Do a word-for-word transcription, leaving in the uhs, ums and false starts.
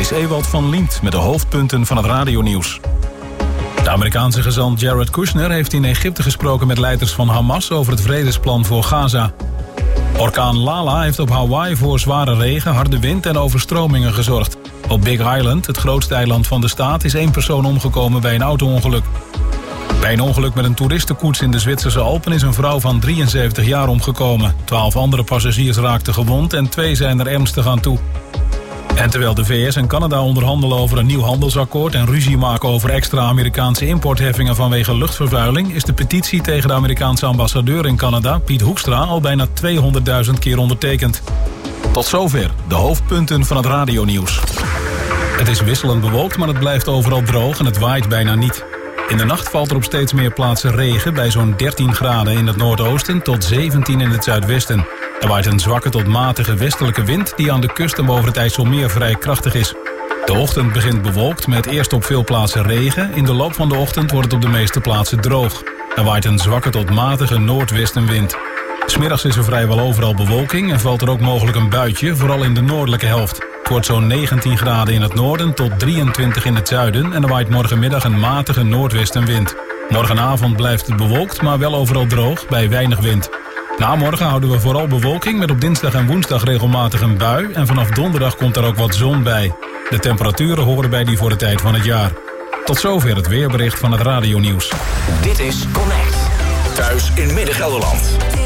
is Ewald van Liemt met de hoofdpunten van het radionieuws. De Amerikaanse gezant Jared Kushner heeft in Egypte gesproken met leiders van Hamas over het vredesplan voor Gaza. Orkaan Lala heeft op Hawaii voor zware regen, harde wind en overstromingen gezorgd. Op Big Island, het grootste eiland van de staat, is één persoon omgekomen bij een auto-ongeluk. Bij een ongeluk met een toeristenkoets in de Zwitserse Alpen is een vrouw van drieënzeventig jaar omgekomen. Twaalf andere passagiers raakten gewond en twee zijn er ernstig aan toe. En terwijl de V S en Canada onderhandelen over een nieuw handelsakkoord en ruzie maken over extra Amerikaanse importheffingen vanwege luchtvervuiling, is de petitie tegen de Amerikaanse ambassadeur in Canada, Piet Hoekstra, al bijna tweehonderdduizend keer ondertekend. Tot zover de hoofdpunten van het radionieuws. Het is wisselend bewolkt, maar het blijft overal droog en het waait bijna niet. In de nacht valt er op steeds meer plaatsen regen bij zo'n dertien graden in het noordoosten tot zeventien in het zuidwesten. Er waait een zwakke tot matige westelijke wind die aan de kust en boven het IJsselmeer vrij krachtig is. De ochtend begint bewolkt met eerst op veel plaatsen regen. In de loop van de ochtend wordt het op de meeste plaatsen droog. Er waait een zwakke tot matige noordwestenwind. 'S Middags is er vrijwel overal bewolking en valt er ook mogelijk een buitje, vooral in de noordelijke helft. Het wordt zo'n negentien graden in het noorden tot drieëntwintig in het zuiden en er waait morgenmiddag een matige noordwestenwind. Morgenavond blijft het bewolkt, maar wel overal droog bij weinig wind. Na morgen houden we vooral bewolking met op dinsdag en woensdag regelmatig een bui en vanaf donderdag komt er ook wat zon bij. De temperaturen horen bij die voor de tijd van het jaar. Tot zover het weerbericht van het radionieuws. Dit is Connect. Thuis in Midden-Gelderland.